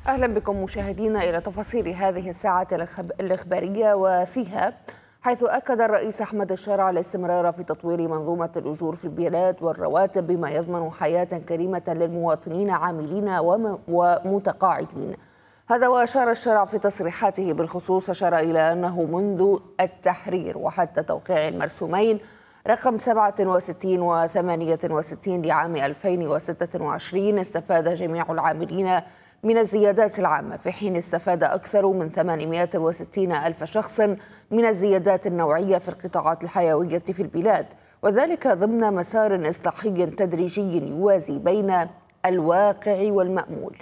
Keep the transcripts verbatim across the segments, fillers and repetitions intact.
أهلا بكم مشاهدينا إلى تفاصيل هذه الساعة الإخبارية، وفيها حيث أكد الرئيس أحمد الشارع الاستمرار في تطوير منظومة الأجور في البلاد والرواتب بما يضمن حياة كريمة للمواطنين عاملين ومتقاعدين. هذا وأشار الشارع في تصريحاته بالخصوص، أشار إلى أنه منذ التحرير وحتى توقيع المرسومين رقم سبعة وستين وثمانية وستين لعام ألفين وستة وعشرين استفاد جميع العاملين من الزيادات العامة، في حين استفاد أكثر من ثمانمائة وستين ألف شخص من الزيادات النوعية في القطاعات الحيوية في البلاد، وذلك ضمن مسار إصلاحي تدريجي يوازي بين الواقع والمأمول.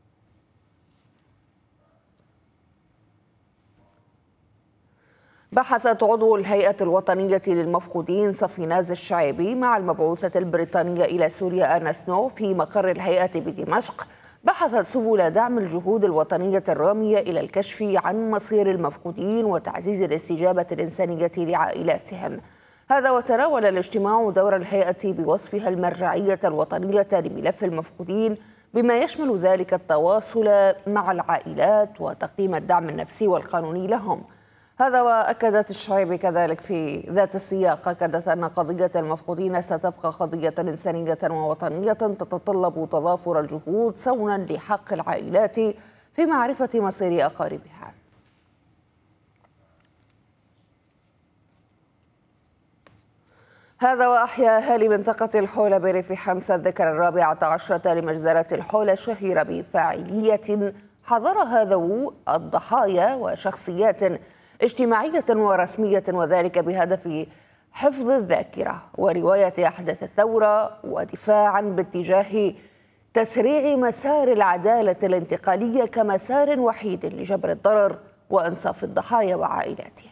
بحثت عضو الهيئة الوطنية للمفقودين صفيناز الشعيبي مع المبعوثة البريطانية إلى سوريا آنا سنو في مقر الهيئة بدمشق، بحثت سبل دعم الجهود الوطنية الرامية إلى الكشف عن مصير المفقودين وتعزيز الاستجابة الإنسانية لعائلاتهم. هذا وتناول الاجتماع دور الهيئة بوصفها المرجعية الوطنية لملف المفقودين، بما يشمل ذلك التواصل مع العائلات وتقديم الدعم النفسي والقانوني لهم. هذا وأكدت الشعيبي كذلك في ذات السياق، أكدت أن قضية المفقودين ستبقى قضية إنسانية ووطنية تتطلب تضافر الجهود صونا لحق العائلات في معرفة مصير أقاربها. هذا وأحيا أهالي منطقة الحولة بريف حمص الذكرى الرابعة عشرة لمجزرة الحولة الشهيرة بفاعلية حضرها ذوو الضحايا وشخصيات اجتماعية ورسمية، وذلك بهدف حفظ الذاكرة ورواية أحداث الثورة ودفاعا باتجاه تسريع مسار العدالة الانتقالية كمسار وحيد لجبر الضرر وإنصاف الضحايا وعائلاتهم.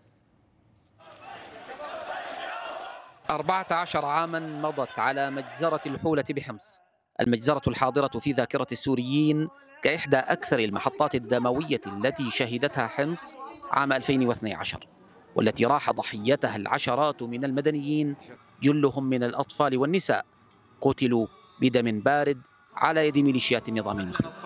أربعة عشر عاما مضت على مجزرة الحولة بحمص، المجزرة الحاضرة في ذاكرة السوريين كإحدى أكثر المحطات الدموية التي شهدتها حمص عام ألفين واثني عشر، والتي راح ضحيتها العشرات من المدنيين جلهم من الأطفال والنساء، قتلوا بدم بارد على يد ميليشيات النظام المخلوع.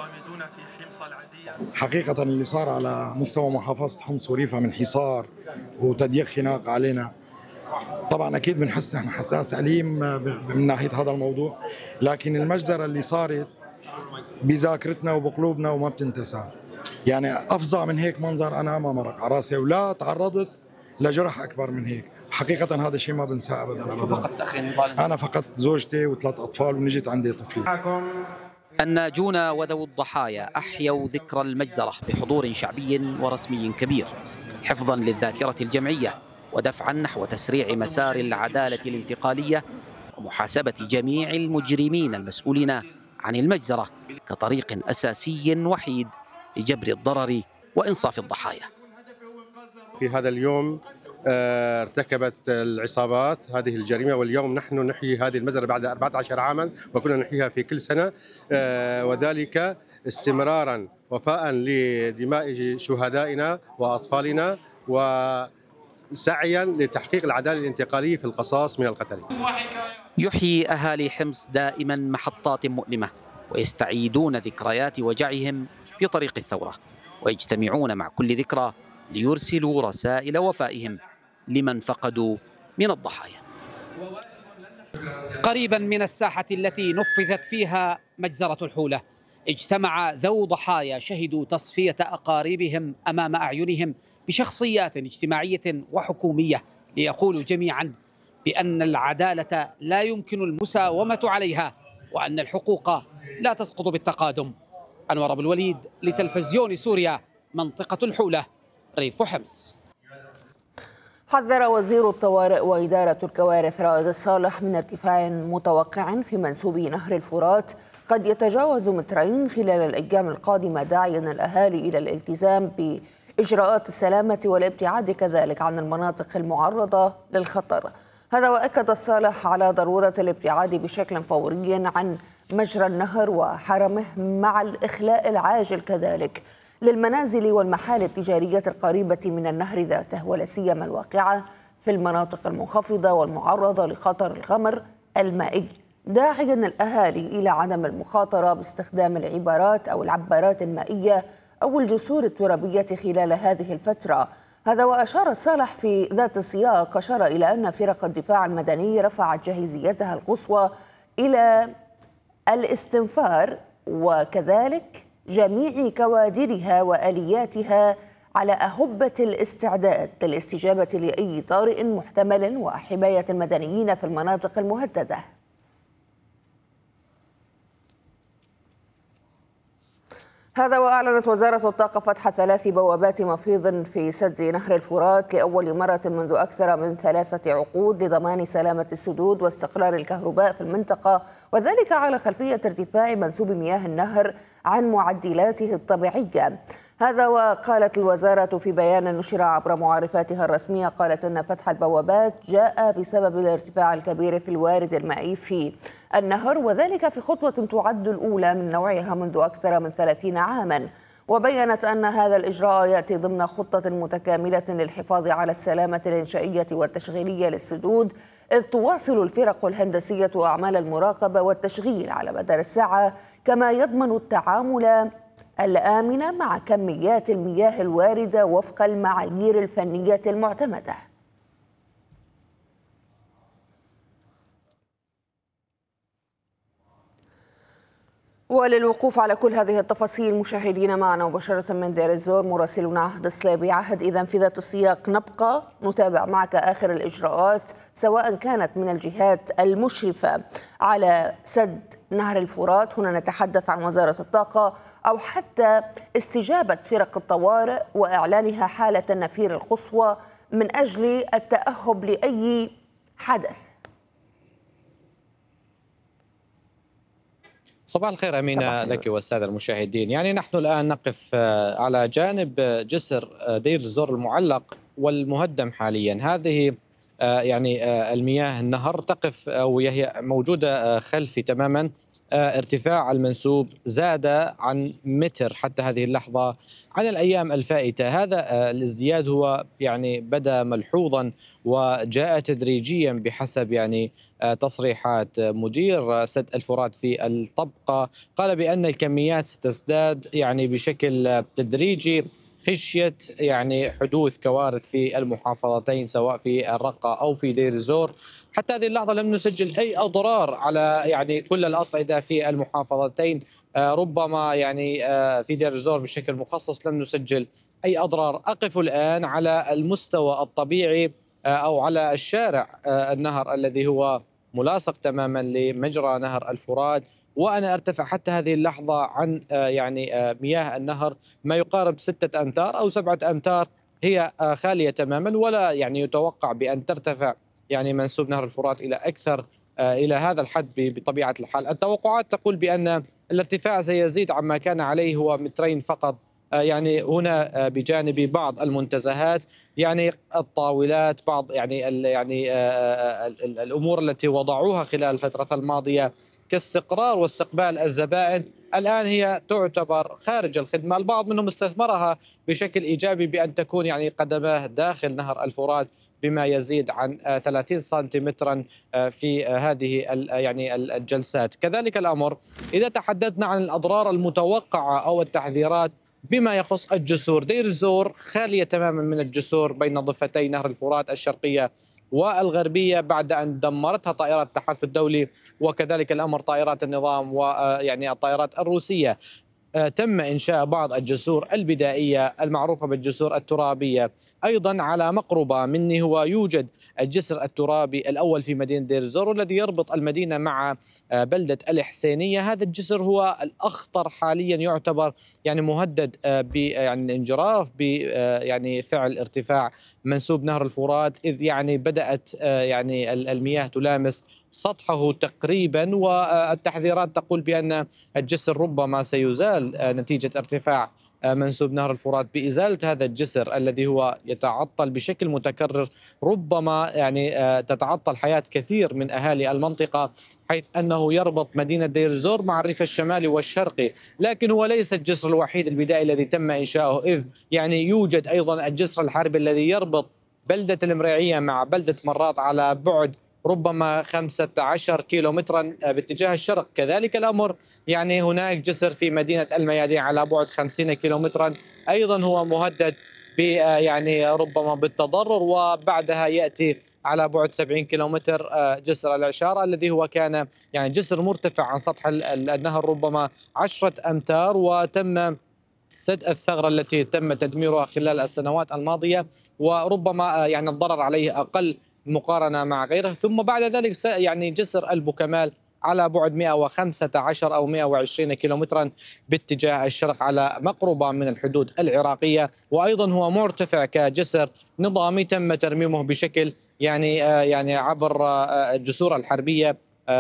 حقيقة اللي صار على مستوى محافظة حمص وريفها من حصار وتضييق خناق علينا، طبعا أكيد بنحس نحن حساس أليم من ناحية هذا الموضوع، لكن المجزرة اللي صارت بذاكرتنا وبقلوبنا وما بتنتسى. يعني أفظع من هيك منظر أنا ما مرق على راسي، ولا تعرضت لجرح أكبر من هيك. حقيقة هذا الشيء ما بنساه أبدا. شو فقدت أخي؟ أنا فقدت زوجتي وثلاث أطفال ونجت عندي طفلي. الناجون وذوو الضحايا أحيوا ذكرى المجزرة بحضور شعبي ورسمي كبير، حفظا للذاكرة الجمعية ودفعا نحو تسريع مسار العدالة الانتقالية ومحاسبة جميع المجرمين المسؤولين عن المجزرة كطريق أساسي وحيد لجبر الضرر وإنصاف الضحايا. في هذا اليوم ارتكبت العصابات هذه الجريمة، واليوم نحن نحيي هذه المجزرة بعد أربعة عشر عاما، وكنا نحييها في كل سنة، وذلك استمرارا وفاء لدماء شهدائنا وأطفالنا وسعيا لتحقيق العدالة الانتقالية في القصاص من القتل. يحيي أهالي حمص دائما محطات مؤلمة، ويستعيدون ذكريات وجعهم في طريق الثورة، ويجتمعون مع كل ذكرى ليرسلوا رسائل وفائهم لمن فقدوا من الضحايا. قريبا من الساحة التي نفذت فيها مجزرة الحولة، اجتمع ذو ضحايا شهدوا تصفية أقاربهم أمام أعينهم بشخصيات اجتماعية وحكومية، ليقولوا جميعا بأن العدالة لا يمكن المساومة عليها، وأن الحقوق لا تسقط بالتقادم. أنور أبو الوليد لتلفزيون سوريا، منطقة الحولة، ريف حمص. حذر وزير الطوارئ وإدارة الكوارث رائد الصالح من ارتفاع متوقع في منسوب نهر الفرات قد يتجاوز مترين خلال الأيام القادمة، داعيا الأهالي إلى الالتزام بإجراءات السلامة والابتعاد كذلك عن المناطق المعرضة للخطر. هذا وأكد الصالح على ضرورة الابتعاد بشكل فوري عن مجرى النهر وحرمه، مع الإخلاء العاجل كذلك للمنازل والمحال التجارية القريبة من النهر ذاته، ولا سيما الواقعة في المناطق المنخفضة والمعرضة لخطر الغمر المائي داعيا الأهالي إلى عدم المخاطرة باستخدام العبارات أو العبارات المائية أو الجسور الترابية خلال هذه الفترة. هذا وأشار صالح في ذات السياق، أشار إلى أن فرق الدفاع المدني رفعت جاهزيتها القصوى إلى الاستنفار وكذلك جميع كوادرها وآلياتها على أهبة الاستعداد للاستجابة لأي طارئ محتمل وحماية المدنيين في المناطق المهددة. هذا وأعلنت وزارة الطاقة فتح ثلاث بوابات مفيض في سد نهر الفرات لأول مرة منذ أكثر من ثلاثة عقود لضمان سلامة السدود واستقرار الكهرباء في المنطقة، وذلك على خلفية ارتفاع منسوب مياه النهر عن معدلاته الطبيعية. هذا وقالت الوزارة في بيان نشر عبر معرفاتها الرسمية، قالت أن فتح البوابات جاء بسبب الارتفاع الكبير في الوارد المائي في النهر، وذلك في خطوة تعد الأولى من نوعها منذ أكثر من ثلاثين عاما. وبينت أن هذا الإجراء يأتي ضمن خطة متكاملة للحفاظ على السلامة الإنشائية والتشغيلية للسدود، إذ تواصل الفرق الهندسية أعمال المراقبة والتشغيل على مدار الساعة، كما يضمن التعامل الآمنة مع كميات المياه الواردة وفق المعايير الفنية المعتمدة. وللوقوف على كل هذه التفاصيل مشاهدينا معنا مباشرة من دير الزور مراسلنا عهد السلابي. عهد، إذا في ذات السياق نبقى نتابع معك آخر الإجراءات سواء كانت من الجهات المشرفة على سد نهر الفرات، هنا نتحدث عن وزارة الطاقة، أو حتى استجابة فرق الطوارئ وإعلانها حالة النفير القصوى من أجل التأهب لأي حدث. صباح الخير أمينة لك والسادة المشاهدين. يعني نحن الآن نقف على جانب جسر دير الزور المعلق والمهدم حاليا. هذه يعني المياه النهر تقف وهي موجودة خلفي تماما. ارتفاع المنسوب زاد عن متر حتى هذه اللحظة عن الأيام الفائتة. هذا الازدياد هو يعني بدأ ملحوظا وجاء تدريجيا بحسب يعني تصريحات مدير سد الفرات في الطبقة، قال بأن الكميات ستزداد يعني بشكل تدريجي خشية يعني حدوث كوارث في المحافظتين سواء في الرقة أو في دير الزور. حتى هذه اللحظة لم نسجل أي أضرار على يعني كل الأصعدة في المحافظتين. آه ربما يعني آه في دير الزور بشكل مخصص لم نسجل أي أضرار. أقف الآن على المستوى الطبيعي آه أو على الشارع آه النهر الذي هو ملاصق تماما لمجرى نهر الفرات، وأنا أرتفع حتى هذه اللحظة عن آه يعني آه مياه النهر ما يقارب ستة أمتار أو سبعة أمتار، هي آه خالية تماما، ولا يعني يتوقع بأن ترتفع يعني منسوب نهر الفرات إلى أكثر آه إلى هذا الحد بطبيعة الحال. التوقعات تقول بأن الارتفاع سيزيد عما كان عليه، هو مترين فقط. آه يعني هنا آه بجانب بعض المنتزهات يعني الطاولات، بعض يعني ال يعني آه ال الأمور التي وضعوها خلال الفترة الماضية كاستقرار واستقبال الزبائن الآن هي تعتبر خارج الخدمة. البعض منهم استثمرها بشكل إيجابي بأن تكون يعني قدماه داخل نهر الفرات بما يزيد عن ثلاثين سنتيمترا في هذه يعني الجلسات. كذلك الأمر إذا تحدثنا عن الأضرار المتوقعة أو التحذيرات بما يخص الجسور، دير الزور خالية تماما من الجسور بين ضفتي نهر الفرات الشرقية والغربية بعد أن دمرتها طائرات التحالف الدولي وكذلك الأمر طائرات النظام ويعني الطائرات الروسية. تم إنشاء بعض الجسور البدائية المعروفة بالجسور الترابية. أيضا على مقربة مني هو يوجد الجسر الترابي الأول في مدينة دير الزور والذي يربط المدينة مع بلدة الحسينية. هذا الجسر هو الأخطر حاليا، يعتبر يعني مهدد ب يعني انجراف ب يعني فعل ارتفاع منسوب نهر الفرات، إذ يعني بدأت يعني المياه تلامس سطحه تقريبا، والتحذيرات تقول بأن الجسر ربما سيزال نتيجة ارتفاع منسوب نهر الفرات. بإزالة هذا الجسر الذي هو يتعطل بشكل متكرر ربما يعني تتعطل حياة كثير من أهالي المنطقة، حيث أنه يربط مدينة دير الزور مع الريف الشمالي والشرقي. لكن هو ليس الجسر الوحيد البدائي الذي تم إنشاؤه، إذ يعني يوجد أيضا الجسر الحربي الذي يربط بلدة المريعية مع بلدة مرات على بعد ربما خمسة عشر كيلومترا باتجاه الشرق. كذلك الأمر يعني هناك جسر في مدينة الميادين على بعد خمسين كيلومترا أيضا هو مهدد ب يعني ربما بالتضرر، وبعدها يأتي على بعد سبعين كيلومتر جسر العشارة الذي هو كان يعني جسر مرتفع عن سطح النهر ربما عشرة أمتار، وتم سد الثغرة التي تم تدميرها خلال السنوات الماضية، وربما يعني الضرر عليه أقل مقارنة مع غيره. ثم بعد ذلك يعني جسر البوكمال على بعد مئة وخمسة عشر أو مئة وعشرين كيلومترا باتجاه الشرق على مقربة من الحدود العراقية، وأيضا هو مرتفع كجسر نظامي تم ترميمه بشكل يعني يعني عبر الجسور الحربية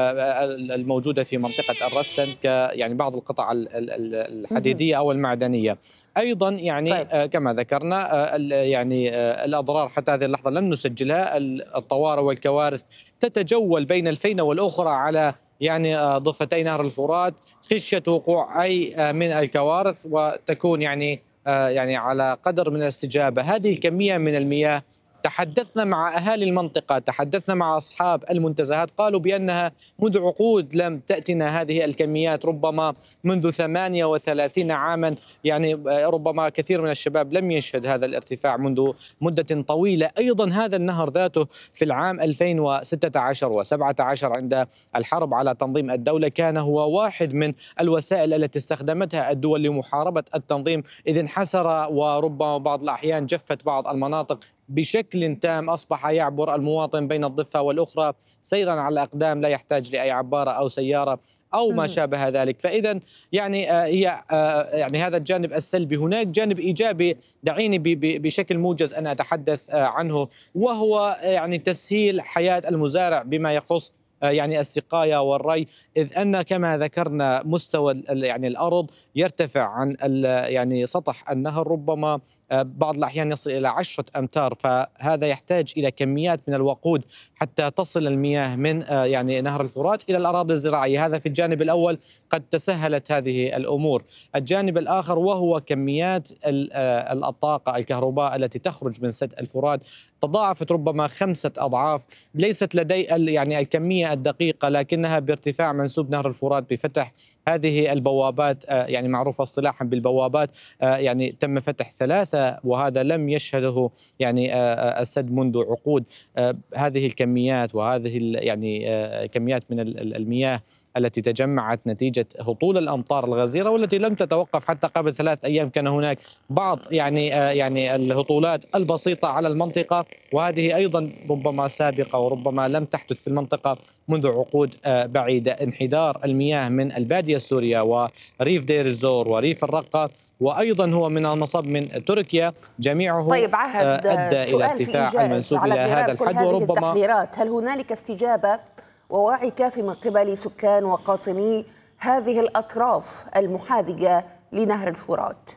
الموجودة في منطقة الرستن ك يعني بعض القطع الحديدية أو المعدنية. أيضا يعني طيب. كما ذكرنا يعني الأضرار حتى هذه اللحظة لم نسجلها. الطوارئ والكوارث تتجول بين الفينة والأخرى على يعني ضفتي نهر الفرات خشية وقوع أي من الكوارث، وتكون يعني يعني على قدر من الاستجابة. هذه الكمية من المياه تحدثنا مع أهالي المنطقة، تحدثنا مع أصحاب المنتزهات، قالوا بأنها منذ عقود لم تأتنا هذه الكميات، ربما منذ ثمانية وثلاثين عاما. يعني ربما كثير من الشباب لم يشهد هذا الارتفاع منذ مدة طويلة. أيضا هذا النهر ذاته في العام ألفين وستة عشر وسبعة عشر عند الحرب على تنظيم الدولة كان هو واحد من الوسائل التي استخدمتها الدول لمحاربة التنظيم، إذ انحسر وربما بعض الأحيان جفت بعض المناطق بشكل تام. أصبح يعبر المواطن بين الضفة والأخرى سيرا على أقدام، لا يحتاج لأي عبارة أو سيارة أو ما شابه ذلك. فإذا يعني هي يعني هذا الجانب السلبي. هناك جانب إيجابي دعيني بشكل موجز أن أتحدث عنه، وهو يعني تسهيل حياة المزارع بما يخص يعني السقاية والري، إذ أن كما ذكرنا مستوى يعني الأرض يرتفع عن يعني سطح النهر ربما بعض الأحيان يصل إلى عشرة أمتار، فهذا يحتاج إلى كميات من الوقود حتى تصل المياه من يعني نهر الفرات إلى الأراضي الزراعية. هذا في الجانب الأول قد تسهلت هذه الأمور. الجانب الآخر وهو كميات الطاقة الكهرباء التي تخرج من سد الفرات تضاعفت ربما خمسة أضعاف. ليست لدي يعني الكمية الدقيقة، لكنها بارتفاع منسوب نهر الفرات بفتح هذه البوابات يعني معروفة اصطلاحا بالبوابات، يعني تم فتح ثلاثة وهذا لم يشهده يعني السد منذ عقود. هذه الكميات وهذه يعني كميات من المياه التي تجمعت نتيجة هطول الأمطار الغزيرة والتي لم تتوقف حتى قبل ثلاث أيام. كان هناك بعض يعني يعني الهطولات البسيطة على المنطقة، وهذه أيضا ربما سابقة وربما لم تحدث في المنطقة منذ عقود بعيدة. انحدار المياه من البادية السورية وريف دير الزور وريف الرقة، وأيضا هو من المصب من تركيا، جميعه طيب عهد أدى إلى ارتفاع المنسوب إلى هذا الحد. وربما التحذيرات، هل هنالك استجابة ووعي كافي من قبل سكان وقاطني هذه الأطراف المحاذية لنهر الفرات؟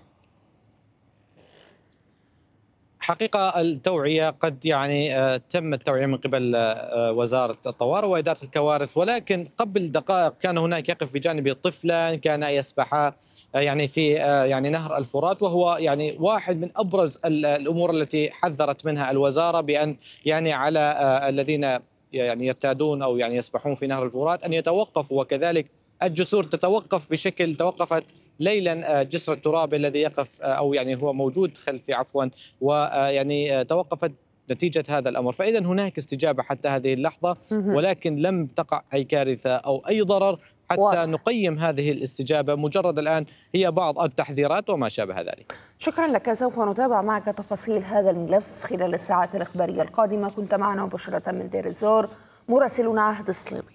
حقيقة التوعية قد يعني تم التوعية من قبل وزارة الطوارئ وإدارة الكوارث، ولكن قبل دقائق كان هناك يقف بجانبي طفلان كان يسبحا يعني في يعني نهر الفرات، وهو يعني واحد من أبرز الأمور التي حذرت منها الوزارة بأن يعني على الذين يعني يرتادون أو يعني يسبحون في نهر الفرات أن يتوقفوا، وكذلك الجسور تتوقف بشكل توقفت ليلا جسر التراب الذي يقف أو يعني هو موجود خلفي عفوا ويعني توقفت نتيجة هذا الأمر. فإذا هناك استجابة حتى هذه اللحظة، ولكن لم تقع أي كارثة أو أي ضرر حتى واضح. نقيم هذه الاستجابة، مجرد الآن هي بعض التحذيرات وما شابه ذلك. شكرا لك، سوف نتابع معك تفاصيل هذا الملف خلال الساعات الإخبارية القادمة. كنت معنا مباشرة من دير الزور مراسلنا عهد الصليبي.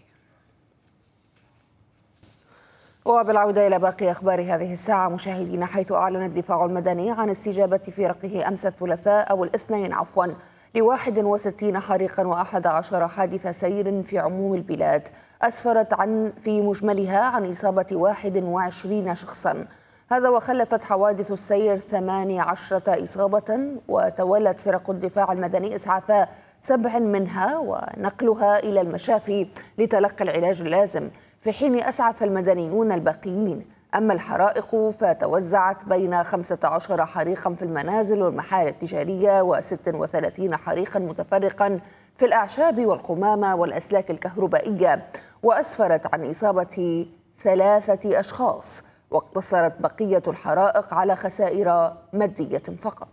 وبالعودة إلى باقي أخبار هذه الساعة مشاهدينا، حيث أعلن الدفاع المدني عن استجابة فرقه أمس الثلاثاء أو الاثنين عفوا لواحد وستين حريقا وأحد عشر حادث سير في عموم البلاد أسفرت عن في مجملها عن إصابة واحد وعشرين شخصا. هذا وخلفت حوادث السير ثمانية عشرة إصابة، وتولت فرق الدفاع المدني إسعاف سبع منها ونقلها إلى المشافي لتلقي العلاج اللازم، في حين أسعف المدنيون الباقيين أما الحرائق فتوزعت بين خمسة عشر حريقا في المنازل والمحال التجارية وستة وثلاثين حريقا متفرقا في الأعشاب والقمامة والأسلاك الكهربائية، وأسفرت عن إصابة ثلاثة أشخاص، واقتصرت بقية الحرائق على خسائر مادية فقط.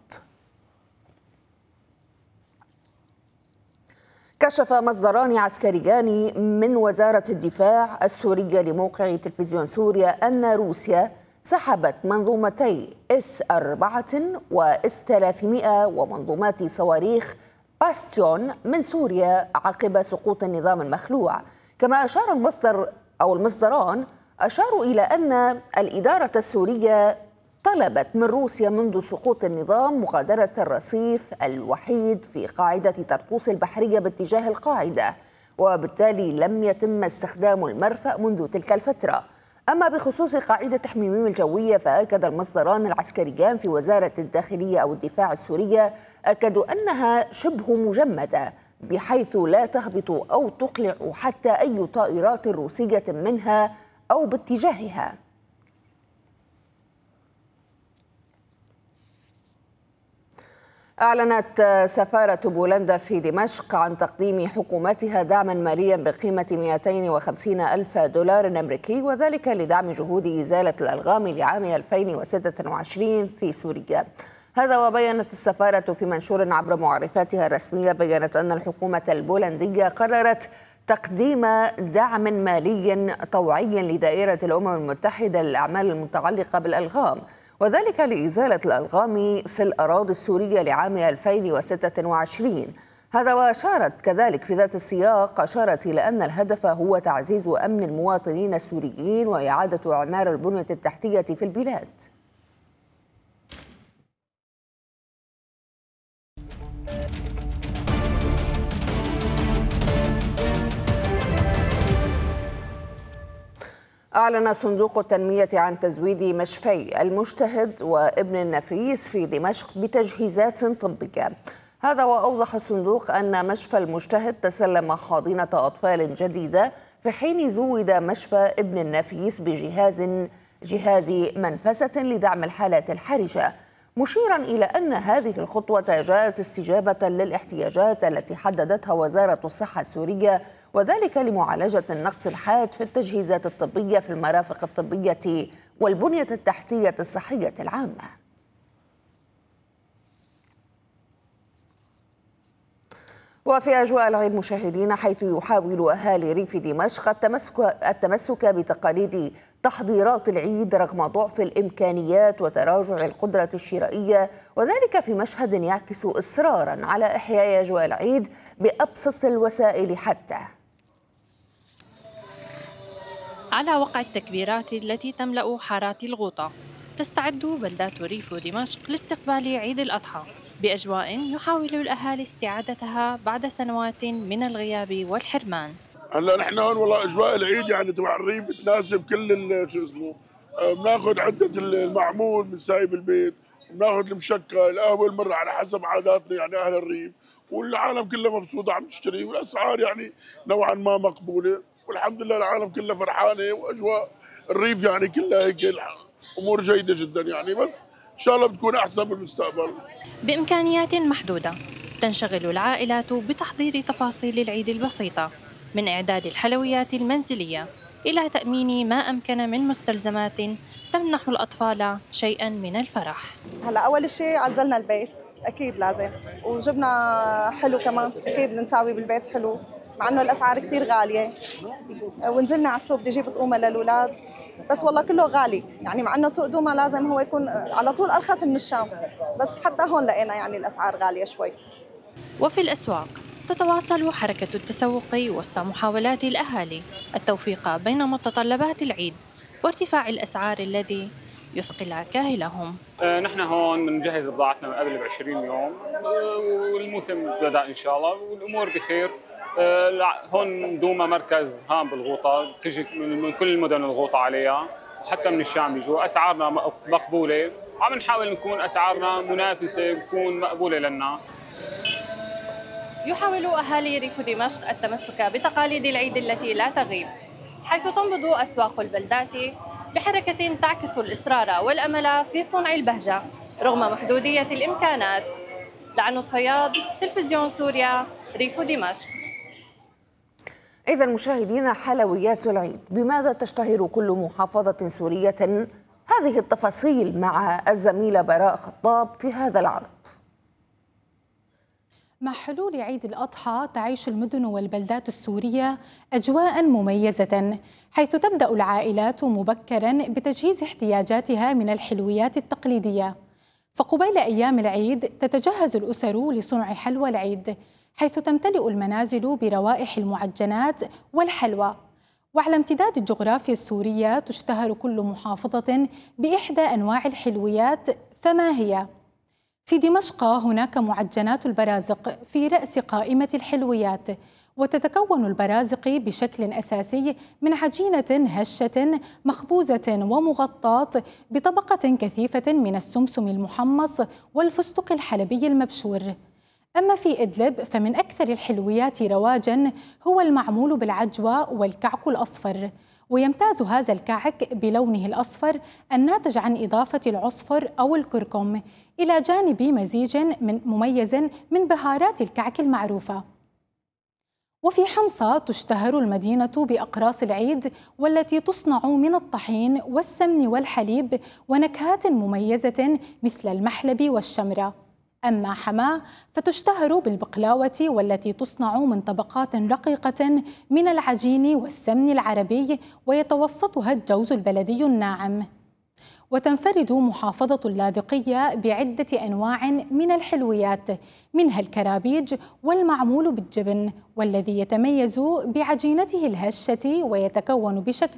كشف مصدران عسكريان من وزارة الدفاع السورية لموقع تلفزيون سوريا أن روسيا سحبت منظومتي إس أربعة وإس ثلاثمائة ومنظومات صواريخ باستيون من سوريا عقب سقوط النظام المخلوع. كما أشار المصدر أو المصدران أشاروا إلى أن الإدارة السورية طلبت من روسيا منذ سقوط النظام مغادرة الرصيف الوحيد في قاعدة طرطوس البحرية باتجاه القاعدة، وبالتالي لم يتم استخدام المرفأ منذ تلك الفترة. أما بخصوص قاعدة تحميميم الجوية فأكد المصدران العسكريان في وزارة الداخلية أو الدفاع السورية أكدوا أنها شبه مجمدة، بحيث لا تهبط أو تقلع حتى أي طائرات روسية منها أو باتجاهها. أعلنت سفارة بولندا في دمشق عن تقديم حكومتها دعما ماليا بقيمة مئتين وخمسين ألف دولار أمريكي، وذلك لدعم جهود إزالة الألغام لعام ألفين وستة وعشرين في سوريا. هذا وبينت السفارة في منشور عبر معرفاتها الرسمية، بيّنت أن الحكومة البولندية قررت تقديم دعم مالي طوعي لدائرة الأمم المتحدة للأعمال المتعلقة بالألغام، وذلك لإزالة الألغام في الأراضي السورية لعام ألفين وستة وعشرين. هذا وأشارت كذلك في ذات السياق أشارت إلى أن الهدف هو تعزيز أمن المواطنين السوريين وإعادة إعمار البنية التحتية في البلاد. أعلن صندوق التنمية عن تزويد مشفي المجتهد وابن النفيس في دمشق بتجهيزات طبية. هذا وأوضح الصندوق أن مشفى المجتهد تسلم حاضنة أطفال جديدة، في حين زود مشفى ابن النفيس بجهاز جهاز منفسة لدعم الحالات الحرجة، مشيرا إلى أن هذه الخطوة جاءت استجابة للاحتياجات التي حددتها وزارة الصحة السورية، وذلك لمعالجة النقص الحاد في التجهيزات الطبية في المرافق الطبية والبنية التحتية الصحية العامة. وفي أجواء العيد مشاهدينا، حيث يحاول أهالي ريف دمشق التمسك, التمسك بتقاليد تحضيرات العيد رغم ضعف الإمكانيات وتراجع القدرة الشرائية، وذلك في مشهد يعكس إصرارا على إحياء أجواء العيد بأبسط الوسائل حتى. على وقع التكبيرات التي تملأ حارات الغوطة، تستعد بلدات ريف دمشق لاستقبال عيد الأضحى بأجواء يحاول الأهالي استعادتها بعد سنوات من الغياب والحرمان. هلا نحن هون والله أجواء العيد يعني تبع الريف بتناسب كل شو اسمه، بناخذ عدة المعمول من سايب البيت، بناخذ المشكل، القهوة المرة على حسب عاداتنا يعني أهل الريف، والعالم كله مبسوطة عم تشتري، والأسعار يعني نوعا ما مقبولة، والحمد لله العالم كله فرحانة، وأجواء الريف يعني كلها هيك أمور جيدة جدا يعني، بس إن شاء الله بتكون أحسن بالمستقبل. بإمكانيات محدودة تنشغل العائلات بتحضير تفاصيل العيد البسيطة، من إعداد الحلويات المنزلية إلى تأمين ما أمكن من مستلزمات تمنح الأطفال شيئا من الفرح. هلا أول شيء عزلنا البيت أكيد لازم، وجبنا حلو كمان أكيد نساوي بالبيت حلو، مع إنه الأسعار كتير غالية، ونزلنا على السوق بدي أجيب طعومة للأولاد، بس والله كله غالي يعني، مع إنه سوق دوما لازم هو يكون على طول أرخص من الشام، بس حتى هون لقينا يعني الأسعار غالية شوي. وفي الأسواق تتواصل حركة التسوق وسط محاولات الأهالي التوفيق بين متطلبات العيد وارتفاع الأسعار الذي يثقل كاهلهم. آه نحن هون بنجهز بضاعتنا من قبل بعشرين يوم، والموسم بدأ إن شاء الله والأمور بخير. آه هون دوما مركز هام بالغوطة، تجي من كل المدن الغوطة عليها، وحتى من الشام بيجوا. أسعارنا مقبولة، عم نحاول نكون أسعارنا منافسة تكون مقبولة للناس. يحاول أهالي ريف دمشق التمسك بتقاليد العيد التي لا تغيب، حيث تنبض أسواق البلدات بحركة تعكس الإصرار والأمل في صنع البهجة رغم محدودية الإمكانات. لعنود فياض، تلفزيون سوريا، ريف دمشق. إذا مشاهدينا، حلويات العيد، بماذا تشتهر كل محافظة سورية؟ هذه التفاصيل مع الزميلة براء خطاب في هذا العرض. مع حلول عيد الأضحى تعيش المدن والبلدات السورية أجواء مميزة، حيث تبدأ العائلات مبكرا بتجهيز احتياجاتها من الحلويات التقليدية. فقبيل أيام العيد تتجهز الأسر لصنع حلوى العيد، حيث تمتلئ المنازل بروائح المعجنات والحلوى. وعلى امتداد الجغرافيا السورية تشتهر كل محافظة بإحدى أنواع الحلويات، فما هي؟ في دمشق هناك معجنات البرازق في رأس قائمة الحلويات، وتتكون البرازق بشكل أساسي من عجينة هشة مخبوزة ومغطاة بطبقة كثيفة من السمسم المحمص والفستق الحلبي المبشور. أما في إدلب فمن أكثر الحلويات رواجاً هو المعمول بالعجوة والكعك الأصفر، ويمتاز هذا الكعك بلونه الأصفر الناتج عن إضافة العصفر أو الكركم إلى جانب مزيج من مميز من بهارات الكعك المعروفة. وفي حمصة تشتهر المدينة بأقراص العيد، والتي تصنع من الطحين والسمن والحليب ونكهات مميزة مثل المحلب والشمرة. أما حماة فتشتهر بالبقلاوة، والتي تصنع من طبقات رقيقة من العجين والسمن العربي، ويتوسطها الجوز البلدي الناعم. وتنفرد محافظة اللاذقية بعدة أنواع من الحلويات، منها الكرابيج والمعمول بالجبن، والذي يتميز بعجينته الهشة ويتكون بشكل